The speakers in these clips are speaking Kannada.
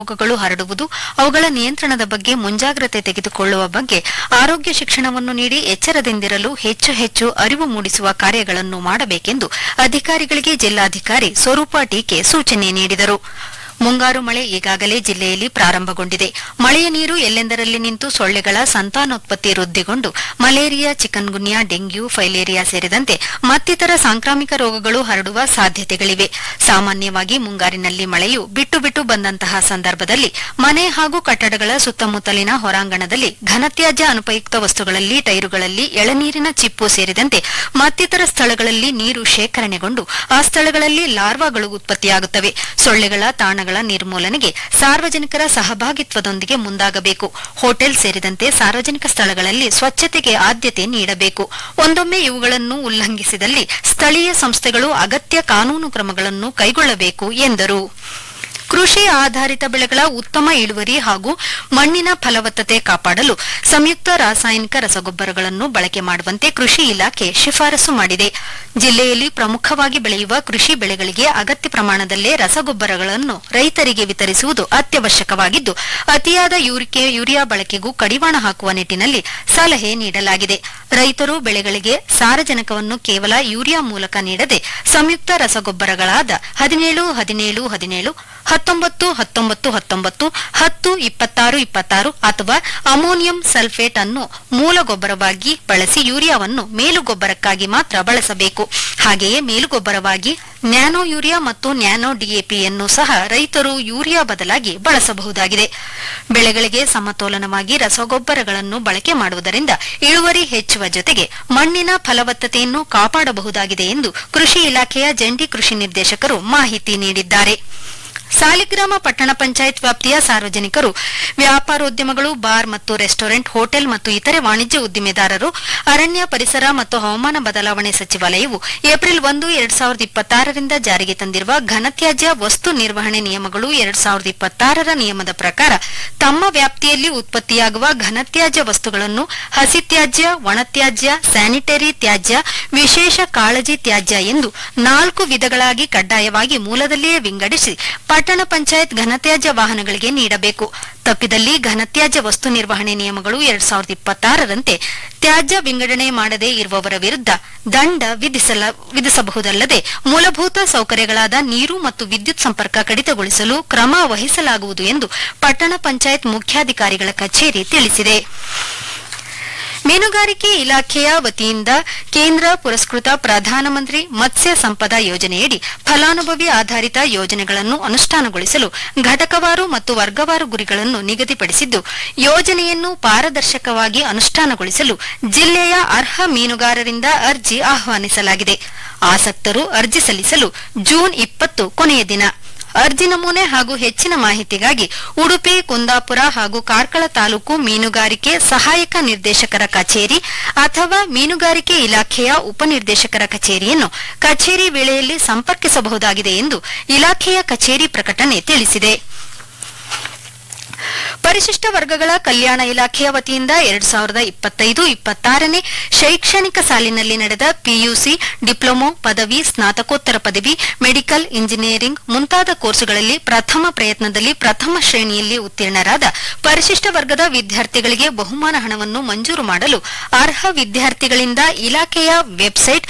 ರೋಗಗಳು ಹರಡುವುದು, ಅವುಗಳ ನಿಯಂತ್ರಣದ ಬಗ್ಗೆ ಮುಂಜಾಗ್ರತೆ ತೆಗೆದುಕೊಳ್ಳುವ ಬಗ್ಗೆ ಆರೋಗ್ಯ ಶಿಕ್ಷಣವನ್ನು ನೀಡಿ ಎಚ್ಚರದಿಂದಿರಲು ಹೆಚ್ಚು ಹೆಚ್ಚು ಅರಿವು ಮೂಡಿಸುವ ಕಾರ್ಯಗಳನ್ನು ಮಾಡಬೇಕೆಂದು ಅಧಿಕಾರಿಗಳಿಗೆ ಜಿಲ್ಲಾಧಿಕಾರಿ ಸ್ವರೂಪ ಟೀಕೆ ಸೂಚನೆ ನೀಡಿದರು. ಮುಂಗಾರು ಮಳೆ ಈಗಾಗಲೇ ಜಿಲ್ಲೆಯಲ್ಲಿ ಪ್ರಾರಂಭಗೊಂಡಿದೆ. ಮಳೆಯ ನೀರು ಎಲ್ಲೆಂದರಲ್ಲಿ ನಿಂತು ಸೊಳ್ಳೆಗಳ ಸಂತಾನೋತ್ಪತ್ತಿ ವೃದ್ಧಿಗೊಂಡು ಮಲೇರಿಯಾ, ಚಿಕನ್ಗುನ್ಯಾ, ಡೆಂಗ್ಯೂ, ಫೈಲೇರಿಯಾ ಸೇರಿದಂತೆ ಮತ್ತಿತರ ಸಾಂಕ್ರಾಮಿಕ ರೋಗಗಳು ಹರಡುವ ಸಾಧ್ಯತೆಗಳಿವೆ. ಸಾಮಾನ್ಯವಾಗಿ ಮುಂಗಾರಿನಲ್ಲಿ ಮಳೆಯು ಬಿಟ್ಟು ಬಿಟ್ಟು ಬಂದಂತಹ ಸಂದರ್ಭದಲ್ಲಿ ಮನೆ ಹಾಗೂ ಕಟ್ಟಡಗಳ ಸುತ್ತಮುತ್ತಲಿನ ಹೊರಾಂಗಣದಲ್ಲಿ ಘನತ್ಯಾಜ್ಯ, ಅನುಪಯುಕ್ತ ವಸ್ತುಗಳಲ್ಲಿ, ಟೈರುಗಳಲ್ಲಿ, ಎಳನೀರಿನ ಚಿಪ್ಪು ಸೇರಿದಂತೆ ಮತ್ತಿತರ ಸ್ಥಳಗಳಲ್ಲಿ ನೀರು ಶೇಖರಣೆಗೊಂಡು ಆ ಸ್ಥಳಗಳಲ್ಲಿ ಲಾರ್ವಾಗಳು ಉತ್ಪತ್ತಿಯಾಗುತ್ತವೆ. ಸೊಳ್ಳೆಗಳ ತಾಣಗಳ ನಿರ್ಮೂಲನೆಗೆ ಸಾರ್ವಜನಿಕರ ಸಹಭಾಗಿತ್ವದೊಂದಿಗೆ ಮುಂದಾಗಬೇಕು. ಹೋಟೆಲ್ ಸೇರಿದಂತೆ ಸಾರ್ವಜನಿಕ ಸ್ಥಳಗಳಲ್ಲಿ ಸ್ವಚ್ಛತೆಗೆ ಆದ್ಯತೆ ನೀಡಬೇಕು. ಒಂದೊಮ್ಮೆ ಇವುಗಳನ್ನು ಉಲ್ಲಂಘಿಸಿದಲ್ಲಿ ಸ್ಥಳೀಯ ಸಂಸ್ಥೆಗಳು ಅಗತ್ಯ ಕಾನೂನು ಕ್ರಮಗಳನ್ನು ಕೈಗೊಳ್ಳಬೇಕು ಎಂದರು. ಕೃಷಿ ಆಧಾರಿತ ಬೆಳೆಗಳ ಉತ್ತಮ ಇಳುವರಿ ಹಾಗೂ ಮಣ್ಣಿನ ಫಲವತ್ತತೆ ಕಾಪಾಡಲು ಸಂಯುಕ್ತ ರಾಸಾಯನಿಕ ರಸಗೊಬ್ಬರಗಳನ್ನು ಬಳಕೆ ಮಾಡುವಂತೆ ಕೃಷಿ ಇಲಾಖೆ ಶಿಫಾರಸು ಮಾಡಿದೆ. ಜಿಲ್ಲೆಯಲ್ಲಿ ಪ್ರಮುಖವಾಗಿ ಬೆಳೆಯುವ ಕೃಷಿ ಬೆಳೆಗಳಿಗೆ ಅಗತ್ಯ ಪ್ರಮಾಣದಲ್ಲೇ ರಸಗೊಬ್ಬರಗಳನ್ನು ರೈತರಿಗೆ ವಿತರಿಸುವುದು ಅತ್ಯವಶ್ಯಕವಾಗಿದ್ದು, ಅತಿಯಾದ ಯೂರಿಯಾ ಬಳಕೆಗೂ ಕಡಿವಾಣ ಹಾಕುವ ನಿಟ್ಟಿನಲ್ಲಿ ಸಲಹೆ ನೀಡಲಾಗಿದೆ. ರೈತರು ಬೆಳೆಗಳಿಗೆ ಸಾರಜನಕವನ್ನು ಕೇವಲ ಯೂರಿಯಾ ಮೂಲಕ ನೀಡದೆ ಸಂಯುಕ್ತ ರಸಗೊಬ್ಬರಗಳಾದ 17-17-17, 19-19-19, 10-26-26 ಅಥವಾ ಅಮೋನಿಯಂ ಸಲ್ಫೇಟ್ ಅನ್ನು ಮೂಲ ಗೊಬ್ಬರವಾಗಿ ಬಳಸಿ ಯೂರಿಯಾವನ್ನು ಮೇಲುಗೊಬ್ಬರಕ್ಕಾಗಿ ಮಾತ್ರ ಬಳಸಬೇಕು. ಹಾಗೆಯೇ ಮೇಲುಗೊಬ್ಬರವಾಗಿ ನ್ಯಾನೋ ಯೂರಿಯಾ ಮತ್ತು ನ್ಯಾನೋ ಡಿಎಪಿಯನ್ನು ಸಹ ರೈತರು ಯೂರಿಯಾ ಬದಲಾಗಿ ಬಳಸಬಹುದಾಗಿದೆ. ಬೆಳೆಗಳಿಗೆ ಸಮತೋಲನವಾಗಿ ರಸಗೊಬ್ಬರಗಳನ್ನು ಬಳಕೆ ಮಾಡುವುದರಿಂದ ಇಳುವರಿ ಹೆಚ್ಚುವ ಜೊತೆಗೆ ಮಣ್ಣಿನ ಫಲವತ್ತತೆಯನ್ನು ಕಾಪಾಡಬಹುದಾಗಿದೆ ಎಂದು ಕೃಷಿ ಇಲಾಖೆಯ ಜಂಟಿ ಕೃಷಿ ನಿರ್ದೇಶಕರು ಮಾಹಿತಿ ನೀಡಿದ್ದಾರೆ. ಸಾಲಿಗ್ರಾಮ ಪಟ್ಟಣ ಪಂಚಾಯತ್ ವ್ಯಾಪ್ತಿಯ ಸಾರ್ವಜನಿಕರು, ವ್ಯಾಪಾರೋದ್ಯಮಗಳು, ಬಾರ್ ಮತ್ತು ರೆಸ್ಟೋರೆಂಟ್, ಹೋಟೆಲ್ ಮತ್ತು ಇತರೆ ವಾಣಿಜ್ಯ ಉದ್ದಿಮೆದಾರರು ಅರಣ್ಯ, ಪರಿಸರ ಮತ್ತು ಹವಾಮಾನ ಬದಲಾವಣೆ ಸಚಿವಾಲಯವು ಏಪ್ರಿಲ್ 1, 2026ರಿಂದ ಜಾರಿಗೆ ತಂದಿರುವ ಘನತ್ಯಾಜ್ಯ ವಸ್ತು ನಿರ್ವಹಣೆ ನಿಯಮಗಳು 2026ರ ನಿಯಮದ ಪ್ರಕಾರ ತಮ್ಮ ವ್ಯಾಪ್ತಿಯಲ್ಲಿ ಉತ್ಪತ್ತಿಯಾಗುವ ಘನತ್ಯಾಜ್ಯ ವಸ್ತುಗಳನ್ನು ಹಸಿತ್ಯಾಜ್ಯ, ಒಣತ್ಯಾಜ್ಯ, ಸ್ಯಾನಿಟರಿ ತ್ಯಾಜ್ಯ, ವಿಶೇಷ ಕಾಳಜಿ ತ್ಯಾಜ್ಯ ಎಂದು 4 ವಿಧಗಳಾಗಿ ಕಡ್ಡಾಯವಾಗಿ ಮೂಲದಲ್ಲಿಯೇ ವಿಂಗಡಿಸಿ ಪಟ್ಟಣ ಪಂಚಾಯತ್ ಘನತ್ಯಾಜ್ಯ ವಾಹನಗಳಿಗೆ ನೀಡಬೇಕು. ತಪ್ಪಿದಲ್ಲಿ ಘನತ್ಯಾಜ್ಯ ವಸ್ತು ನಿರ್ವಹಣೆ ನಿಯಮಗಳು 2026ರಂತೆ ತ್ಯಾಜ್ಯ ವಿಂಗಡಣೆ ಮಾಡದೇ ಇರುವವರ ವಿರುದ್ಧ ದಂಡ ವಿಧಿಸಬಹುದಲ್ಲದೆ ಮೂಲಭೂತ ಸೌಕರ್ಯಗಳಾದ ನೀರು ಮತ್ತು ವಿದ್ಯುತ್ ಸಂಪರ್ಕ ಕಡಿತಗೊಳಿಸಲು ಕ್ರಮ ವಹಿಸಲಾಗುವುದು ಎಂದು ಪಟ್ಟಣ ಪಂಚಾಯತ್ ಮುಖ್ಯಾಧಿಕಾರಿಗಳ ಕಚೇರಿ ತಿಳಿಸಿದೆ. ಮೀನುಗಾರಿಕೆ ಇಲಾಖೆಯ ವತಿಯಿಂದ ಕೇಂದ್ರ ಪುರಸ್ಕೃತ ಪ್ರಧಾನಮಂತ್ರಿ ಮತ್ಸ್ಯ ಸಂಪದ ಯೋಜನೆಯಡಿ ಫಲಾನುಭವಿ ಆಧಾರಿತ ಯೋಜನೆಗಳನ್ನು ಅನುಷ್ಠಾನಗೊಳಿಸಲು ಘಟಕವಾರು ಮತ್ತು ವರ್ಗವಾರು ಗುರಿಗಳನ್ನು ನಿಗದಿಪಡಿಸಿದ್ದು, ಯೋಜನೆಯನ್ನು ಪಾರದರ್ಶಕವಾಗಿ ಅನುಷ್ಠಾನಗೊಳಿಸಲು ಜಿಲ್ಲೆಯ ಅರ್ಹ ಮೀನುಗಾರರಿಂದ ಅರ್ಜಿ ಆಹ್ವಾನಿಸಲಾಗಿದೆ. ಆಸಕ್ತರು ಅರ್ಜಿ ಸಲ್ಲಿಸಲು ಜೂನ್ 20 ಕೊನೆಯ ದಿನ. ಅರ್ಜಿ ನಮೂನೆ ಹಾಗೂ ಹೆಚ್ಚಿನ ಮಾಹಿತಿಗಾಗಿ ಉಡುಪಿ, ಕುಂದಾಪುರ ಹಾಗೂ ಕಾರ್ಕಳ ತಾಲೂಕು ಮೀನುಗಾರಿಕೆ ಸಹಾಯಕ ನಿರ್ದೇಶಕರ ಕಚೇರಿ ಅಥವಾ ಮೀನುಗಾರಿಕೆ ಇಲಾಖೆಯ ಉಪನಿರ್ದೇಶಕರ ಕಚೇರಿಯನ್ನು ಕಚೇರಿ ವೇಳೆಯಲ್ಲಿ ಸಂಪರ್ಕಿಸಬಹುದಾಗಿದೆ ಎಂದು ಇಲಾಖೆಯ ಕಚೇರಿ ಪ್ರಕಟಣೆ ತಿಳಿಸಿದೆ. ಪರಿಶಿಷ್ಟ ವರ್ಗಗಳ ಕಲ್ಯಾಣ ಇಲಾಖೆಯ ವತಿಯಿಂದ 2025-26ನೇ ಶೈಕ್ಷಣಿಕ ಸಾಲಿನಲ್ಲಿ ನಡೆದ ಪಿಯುಸಿ, ಡಿಪ್ಲೊಮೊ, ಪದವಿ, ಸ್ನಾತಕೋತ್ತರ ಪದವಿ, ಮೆಡಿಕಲ್, ಇಂಜಿನಿಯರಿಂಗ್ ಮುಂತಾದ ಕೋರ್ಸುಗಳಲ್ಲಿ ಪ್ರಥಮ ಪ್ರಯತ್ನದಲ್ಲಿ ಪ್ರಥಮ ಶ್ರೇಣಿಯಲ್ಲಿ ಉತ್ತೀರ್ಣರಾದ ಪರಿಶಿಷ್ಟ ವರ್ಗದ ವಿದ್ಯಾರ್ಥಿಗಳಿಗೆ ಬಹುಮಾನ ಹಣವನ್ನು ಮಂಜೂರು ಮಾಡಲು ಅರ್ಹ ವಿದ್ಯಾರ್ಥಿಗಳಿಂದ ಇಲಾಖೆಯ ವೆಬ್ಸೈಟ್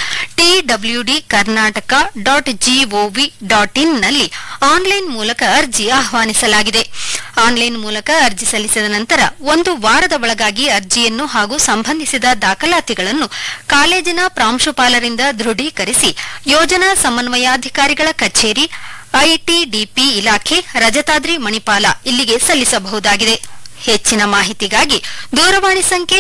twkarnataka.gov.in ನಲ್ಲಿ ಆನ್ಲೈನ್ ಮೂಲಕ ಅರ್ಜಿ ಆಹ್ವಾನಿಸಲಾಗಿದೆ. ಆನ್ಲೈನ್ ಮೂಲಕ ಅರ್ಜಿ ಸಲ್ಲಿಸಿದ ನಂತರ 1 ವಾರದ ಒಳಗಾಗಿ ಅರ್ಜಿಯನ್ನು ಹಾಗೂ ಸಂಬಂಧಿಸಿದ ದಾಖಲಾತಿಗಳನ್ನು ಕಾಲೇಜಿನ ಪ್ರಾಂಶುಪಾಲರಿಂದ ದೃಢೀಕರಿಸಿ ಯೋಜನಾ ಸಮನ್ವಯಾಧಿಕಾರಿಗಳ ಕಚೇರಿ, ಐಟಿಡಿಪಿ ಇಲಾಖೆ, ರಜತಾದ್ರಿ, ಮಣಿಪಾಲ ಇಲ್ಲಿಗೆ ಸಲ್ಲಿಸಬಹುದಾಗಿದೆ. ಹೆಚ್ಚಿನ ಮಾಹಿತಿಗಾಗಿ ದೂರವಾಣಿ ಸಂಖ್ಯೆ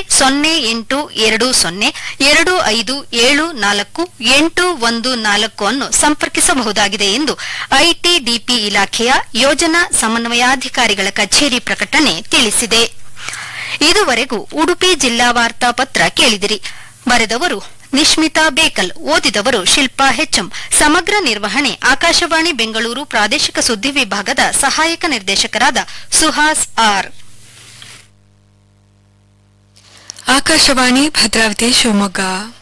082025748114 ಅನ್ನು ಸಂಪರ್ಕಿಸಬಹುದಾಗಿದೆ ಎಂದು ಐಟಿಡಿಪಿ ಇಲಾಖೆಯ ಯೋಜನಾ ಸಮನ್ವಯಾಧಿಕಾರಿಗಳ ಕಚೇರಿ ಪ್ರಕಟಣೆ ತಿಳಿಸಿದೆ. ಇದುವರೆಗೂ ಉಡುಪಿ ಜಿಲ್ಲಾ ವಾರ್ತಾ ಪತ್ರ ಕೇಳಿದಿರಿ. ಬರೆದವರು ನಿಶ್ಮಿತಾ ಬೇಕಲ್, ಓದಿದವರು ಶಿಲ್ಪಾ ಹೆಚ್ಎಂ. ಸಮಗ್ರ ನಿರ್ವಹಣೆ ಆಕಾಶವಾಣಿ ಬೆಂಗಳೂರು ಪ್ರಾದೇಶಿಕ ಸುದ್ದಿ ವಿಭಾಗದ ಸಹಾಯಕ ನಿರ್ದೇಶಕರಾದ ಸುಹಾಸ್ ಆರ್. ಆಕಾಶವಾಣಿ ಭದ್ರಾವತಿ ಶಿವಮೊಗ್ಗ.